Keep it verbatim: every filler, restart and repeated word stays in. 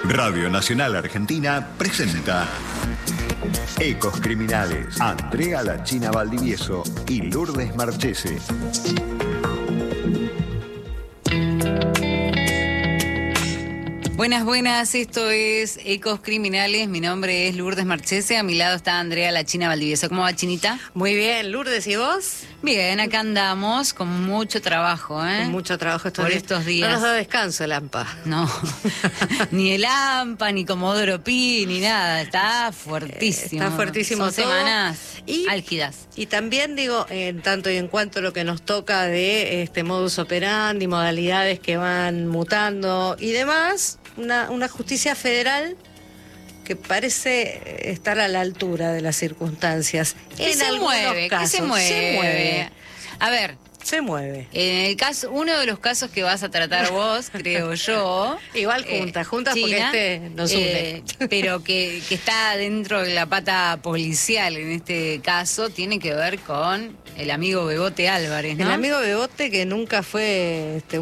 Radio Nacional Argentina presenta Ecos Criminales. Andrea La China Valdivieso y Lourdes Marchese. Buenas, buenas, esto es Ecos Criminales, mi nombre es Lourdes Marchese, a mi lado está Andrea La China Valdivieso. ¿Cómo va, Chinita? Muy bien, Lourdes, ¿y vos? Bien, acá andamos con mucho trabajo, ¿eh? Con mucho trabajo estos por días. estos días. No nos da descanso el AMPA. No, ni el AMPA, ni Comodoro Pi, ni nada, está fuertísimo. Está fuertísimo Son todo. semanas y, álgidas. Y también digo, en tanto y en cuanto a lo que nos toca de este modus operandi, modalidades que van mutando y demás, una, una justicia federal que parece estar a la altura de las circunstancias. ¿Qué en se algunos mueve? casos, ¿Qué se mueve? Se mueve. A ver, Se mueve. en el caso, uno de los casos que vas a tratar vos, creo yo. Igual juntas, eh, juntas porque China, este nos une. eh, pero que, que está dentro de la pata policial en este caso, tiene que ver con el amigo Bebote Álvarez, ¿no? El amigo Bebote, que nunca fue este,